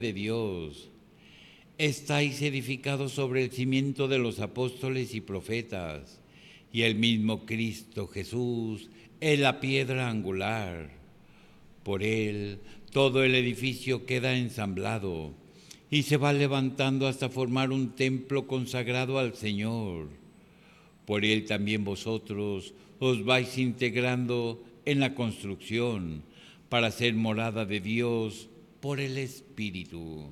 de Dios. Estáis edificados sobre el cimiento de los apóstoles y profetas, y el mismo Cristo Jesús es la piedra angular. Por él todo el edificio queda ensamblado y se va levantando hasta formar un templo consagrado al Señor. Por él también vosotros os vais integrando en la construcción para ser morada de Dios por el Espíritu.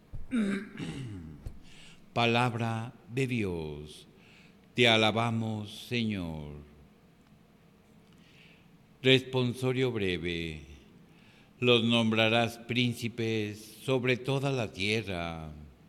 Palabra de Dios. Te alabamos, Señor. Responsorio breve. Los nombrarás príncipes sobre toda la tierra.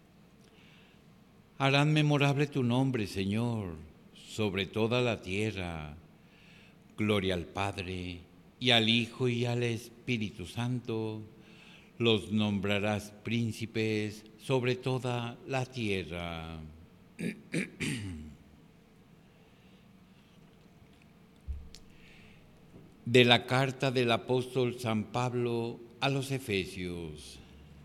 Harán memorable tu nombre, Señor, sobre toda la tierra. Gloria al Padre, y al Hijo, y al Espíritu Santo. Los nombrarás príncipes sobre toda la tierra. De la carta del apóstol San Pablo a los Efesios.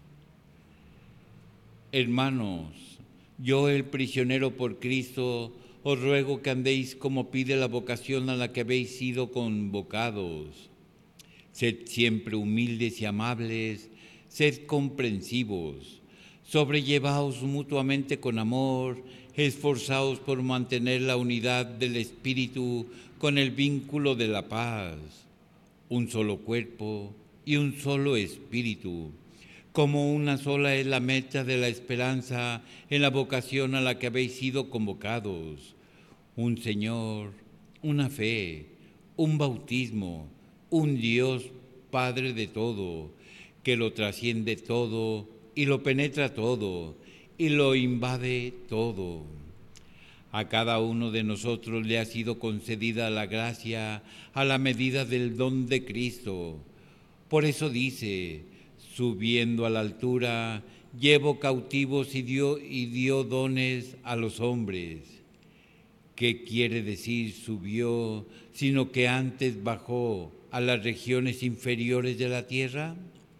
Hermanos, yo el prisionero por Cristo, os ruego que andéis como pide la vocación a la que habéis sido convocados. Sed siempre humildes y amables, sed comprensivos, sobrellevaos mutuamente con amor, esforzaos por mantener la unidad del Espíritu con el vínculo de la paz. Un solo cuerpo y un solo Espíritu. Como una sola es la meta de la esperanza en la vocación a la que habéis sido convocados. Un Señor, una fe, un bautismo, un Dios Padre de todo, que lo trasciende todo y lo penetra todo y lo invade todo. A cada uno de nosotros le ha sido concedida la gracia a la medida del don de Cristo. Por eso dice, subiendo a la altura, llevó cautivos y dio dones a los hombres. ¿Qué quiere decir subió, sino que antes bajó a las regiones inferiores de la tierra?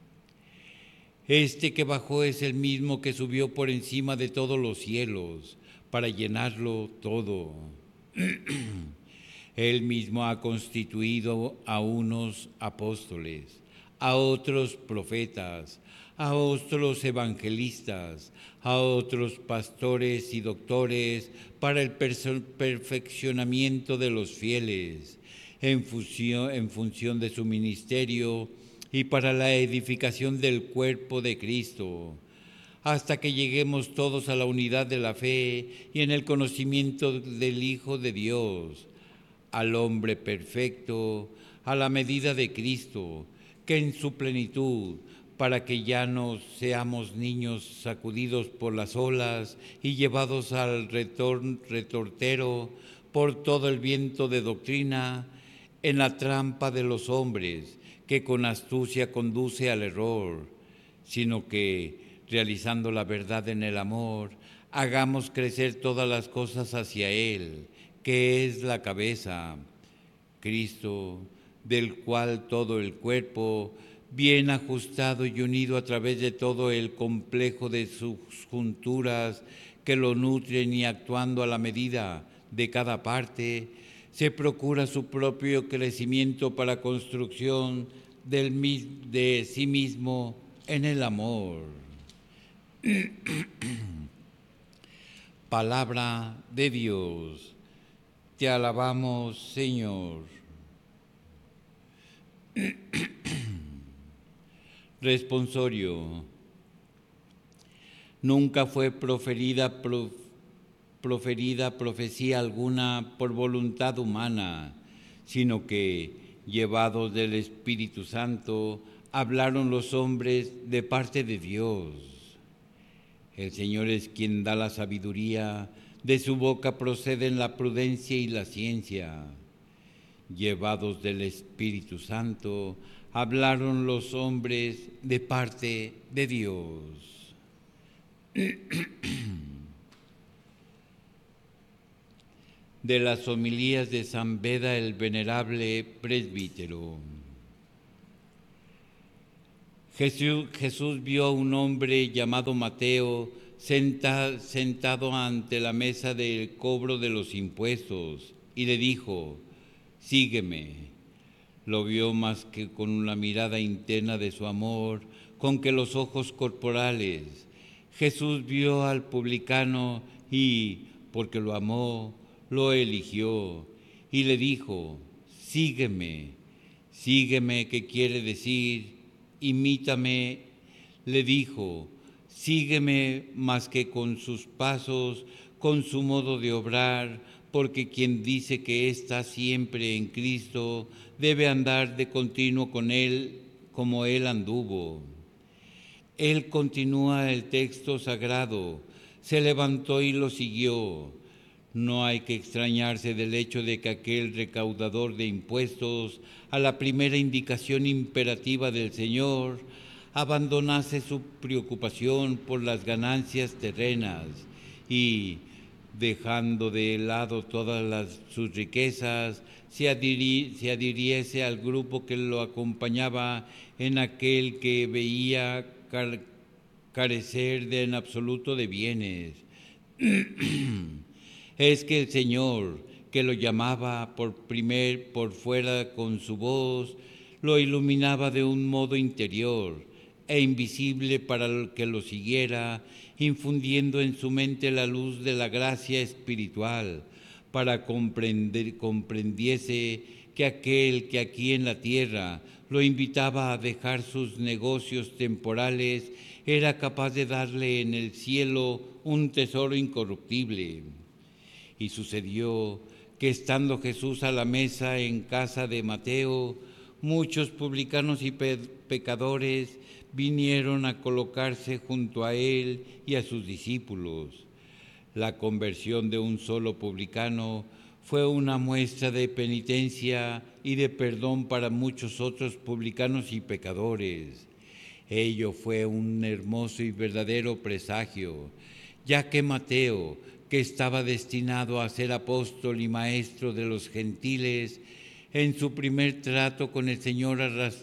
Este que bajó es el mismo que subió por encima de todos los cielos, para llenarlo todo. Él mismo ha constituido a unos apóstoles, a otros profetas, a otros evangelistas, a otros pastores y doctores para el perfeccionamiento de los fieles, en función de su ministerio y para la edificación del cuerpo de Cristo, hasta que lleguemos todos a la unidad de la fe y en el conocimiento del Hijo de Dios, al hombre perfecto, a la medida de Cristo, que en su plenitud, para que ya no seamos niños sacudidos por las olas y llevados al retortero por todo el viento de doctrina, en la trampa de los hombres, que con astucia conduce al error, sino que, realizando la verdad en el amor, hagamos crecer todas las cosas hacia Él, que es la cabeza, Cristo, del cual todo el cuerpo, bien ajustado y unido a través de todo el complejo de sus junturas que lo nutren y actuando a la medida de cada parte, se procura su propio crecimiento para construcción de sí mismo en el amor. Palabra de Dios. Te alabamos, Señor. Responsorio. Nunca fue proferida profecía alguna por voluntad humana, sino que, llevados del Espíritu Santo, hablaron los hombres de parte de Dios. El Señor es quien da la sabiduría, de su boca proceden la prudencia y la ciencia. Llevados del Espíritu Santo, hablaron los hombres de parte de Dios. De las homilías de San Beda el Venerable Presbítero. Jesús vio a un hombre llamado Mateo sentado ante la mesa del cobro de los impuestos y le dijo: sígueme. Lo vio más que con la mirada interna de su amor, con que los ojos corporales. Jesús vio al publicano y, porque lo amó, lo eligió y le dijo: sígueme. Sígueme, que quiere decir, imítame. Le dijo: sígueme más que con sus pasos, con su modo de obrar, porque quien dice que está siempre en Cristo debe andar de continuo con Él como Él anduvo. Él continúa el texto sagrado, se levantó y lo siguió. No hay que extrañarse del hecho de que aquel recaudador de impuestos, a la primera indicación imperativa del Señor, abandonase su preocupación por las ganancias terrenas y, dejando de lado todas sus riquezas, se adhiriese al grupo que lo acompañaba en aquel que veía carecer en absoluto de bienes. Es que el Señor, que lo llamaba por fuera con su voz, lo iluminaba de un modo interior e invisible para el que lo siguiera, infundiendo en su mente la luz de la gracia espiritual, para comprendiese que aquel que aquí en la tierra lo invitaba a dejar sus negocios temporales era capaz de darle en el cielo un tesoro incorruptible. Y sucedió que, estando Jesús a la mesa en casa de Mateo, muchos publicanos y pecadores vinieron a colocarse junto a él y a sus discípulos. La conversión de un solo publicano fue una muestra de penitencia y de perdón para muchos otros publicanos y pecadores. Ello fue un hermoso y verdadero presagio, ya que Mateo, que estaba destinado a ser apóstol y maestro de los gentiles, en su primer trato con el Señor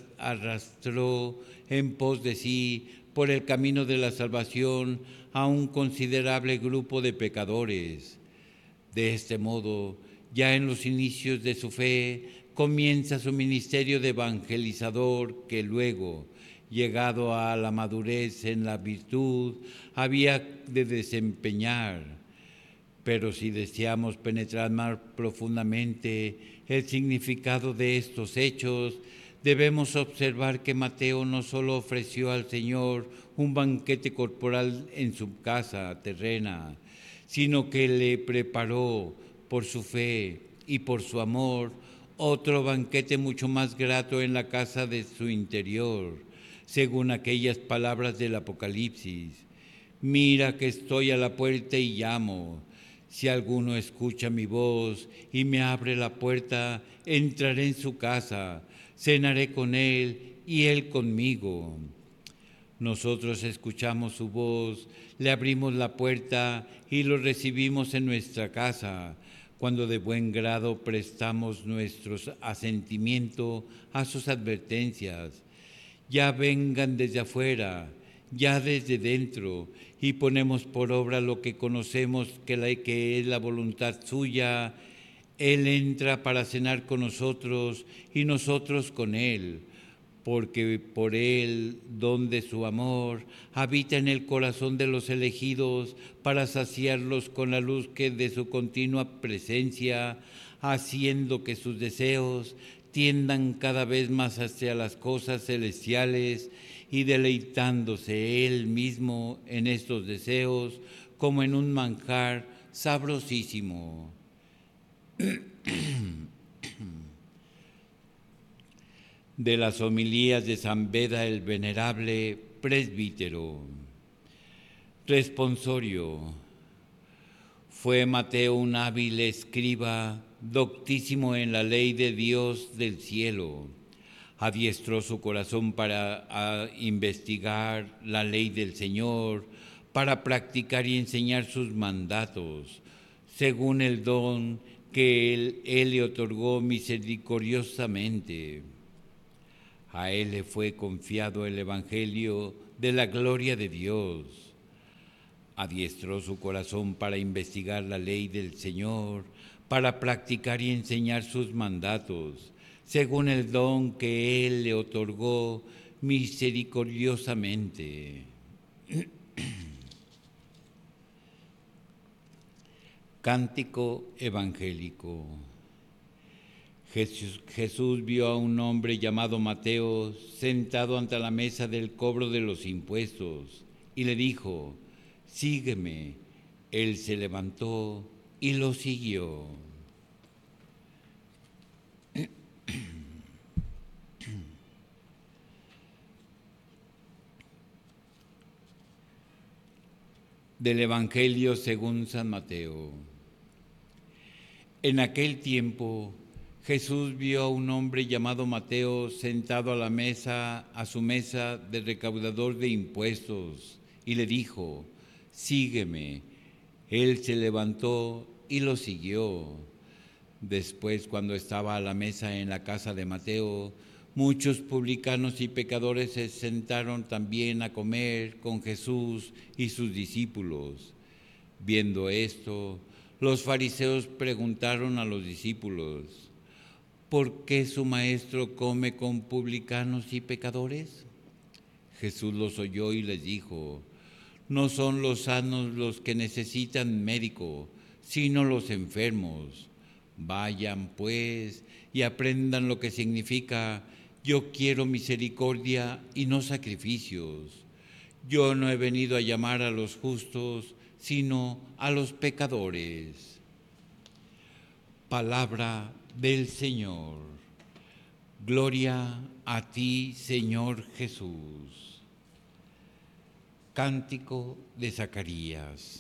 arrastró en pos de sí, por el camino de la salvación, a un considerable grupo de pecadores. De este modo, ya en los inicios de su fe, comienza su ministerio de evangelizador que luego, llegado a la madurez en la virtud, había de desempeñar. Pero si deseamos penetrar más profundamente el significado de estos hechos, debemos observar que Mateo no solo ofreció al Señor un banquete corporal en su casa terrena, sino que le preparó, por su fe y por su amor, otro banquete mucho más grato en la casa de su interior, según aquellas palabras del Apocalipsis: mira que estoy a la puerta y llamo. Si alguno escucha mi voz y me abre la puerta, entraré en su casa, cenaré con él y él conmigo. Nosotros escuchamos su voz, le abrimos la puerta y lo recibimos en nuestra casa, cuando de buen grado prestamos nuestro asentimiento a sus advertencias. Ya vengan desde afuera, ya desde dentro, y ponemos por obra lo que conocemos que es la voluntad suya. Él entra para cenar con nosotros y nosotros con Él, porque por Él, don de su amor, habita en el corazón de los elegidos para saciarlos con la luz que de su continua presencia, haciendo que sus deseos tiendan cada vez más hacia las cosas celestiales y deleitándose Él mismo en estos deseos como en un manjar sabrosísimo. De las homilías de San Beda el Venerable, presbítero. Responsorio. Fue Mateo un hábil escriba, doctísimo en la ley de Dios del cielo. Adiestró su corazón para investigar la ley del Señor, para practicar y enseñar sus mandatos, según el don que Él le otorgó misericordiosamente. A él le fue confiado el Evangelio de la gloria de Dios. Adiestró su corazón para investigar la ley del Señor, para practicar y enseñar sus mandatos, según el don que Él le otorgó misericordiosamente. Cántico evangélico. Jesús vio a un hombre llamado Mateo sentado ante la mesa del cobro de los impuestos y le dijo: sígueme. Él se levantó y lo siguió. Del Evangelio según San Mateo. En aquel tiempo, Jesús vio a un hombre llamado Mateo sentado a su mesa de recaudador de impuestos, y le dijo: sígueme. Él se levantó y lo siguió. Después, cuando estaba a la mesa en la casa de Mateo, muchos publicanos y pecadores se sentaron también a comer con Jesús y sus discípulos. Viendo esto, los fariseos preguntaron a los discípulos: ¿por qué su maestro come con publicanos y pecadores? Jesús los oyó y les dijo: no son los sanos los que necesitan médico, sino los enfermos. Vayan, pues, y aprendan lo que significa: yo quiero misericordia y no sacrificios. Yo no he venido a llamar a los justos, sino a los pecadores. Palabra del Señor. Gloria a ti, Señor Jesús. Cántico de Zacarías.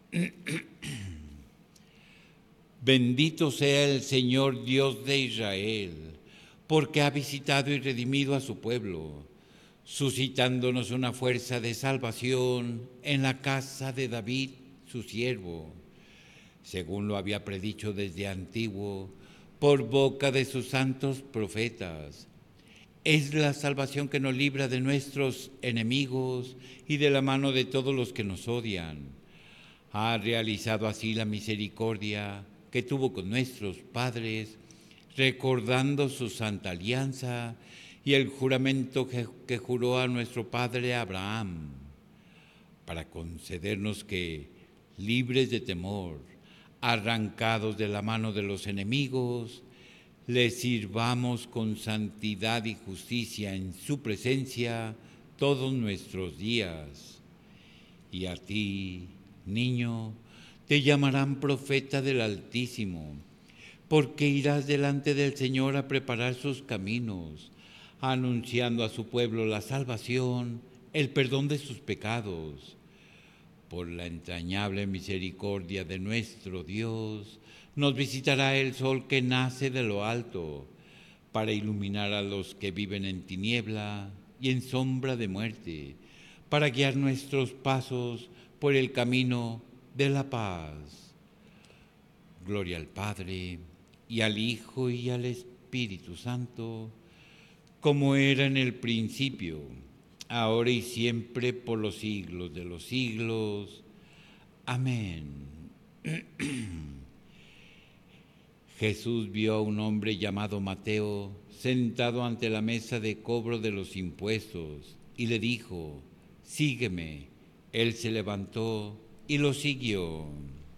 Bendito sea el Señor Dios de Israel, porque ha visitado y redimido a su pueblo, suscitándonos una fuerza de salvación en la casa de David, su siervo, según lo había predicho desde antiguo, por boca de sus santos profetas. Es la salvación que nos libra de nuestros enemigos y de la mano de todos los que nos odian. Ha realizado así la misericordia que tuvo con nuestros padres, recordando su santa alianza y el juramento que juró a nuestro padre Abraham, para concedernos que, libres de temor, arrancados de la mano de los enemigos, le sirvamos con santidad y justicia en su presencia todos nuestros días. Y a ti, niño, te llamarán profeta del Altísimo, porque irás delante del Señor a preparar sus caminos, anunciando a su pueblo la salvación, el perdón de sus pecados. Por la entrañable misericordia de nuestro Dios, nos visitará el sol que nace de lo alto, para iluminar a los que viven en tiniebla y en sombra de muerte, para guiar nuestros pasos por el camino de la paz. Gloria al Padre, y al Hijo, y al Espíritu Santo, como era en el principio, ahora y siempre, por los siglos de los siglos. Amén. Jesús vio a un hombre llamado Mateo sentado ante la mesa de cobro de los impuestos y le dijo: sígueme. Él se levantó y lo siguió.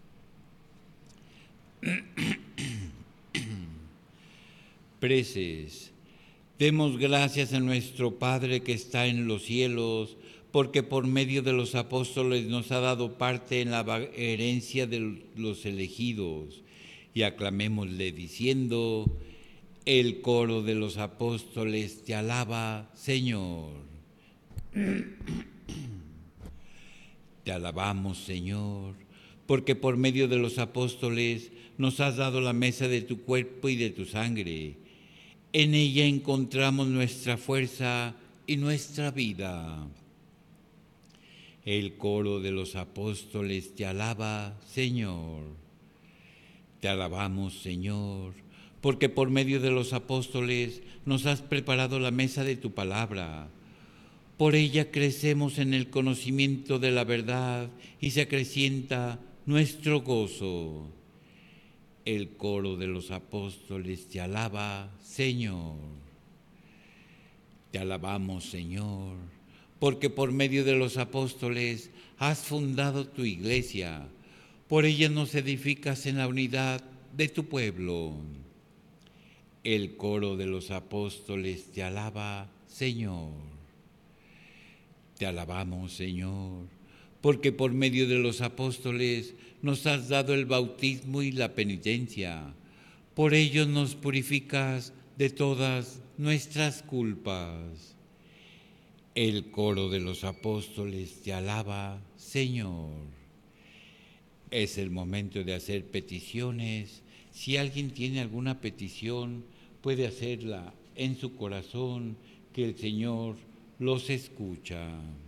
Preces. Demos gracias a nuestro Padre que está en los cielos, porque por medio de los apóstoles nos ha dado parte en la herencia de los elegidos. Y aclamémosle diciendo: el coro de los apóstoles te alaba, Señor. Te alabamos, Señor, porque por medio de los apóstoles nos has dado la mesa de tu cuerpo y de tu sangre. En ella encontramos nuestra fuerza y nuestra vida. El coro de los apóstoles te alaba, Señor. Te alabamos, Señor, porque por medio de los apóstoles nos has preparado la mesa de tu palabra. Por ella crecemos en el conocimiento de la verdad y se acrecienta nuestro gozo. El coro de los apóstoles te alaba, Señor. Te alabamos, Señor, porque por medio de los apóstoles has fundado tu iglesia. Por ella nos edificas en la unidad de tu pueblo. El coro de los apóstoles te alaba, Señor. Te alabamos, Señor, porque por medio de los apóstoles nos has dado el bautismo y la penitencia. Por ello nos purificas de todas nuestras culpas. El coro de los apóstoles te alaba, Señor. Es el momento de hacer peticiones. Si alguien tiene alguna petición, puede hacerla en su corazón, que el Señor los escucha.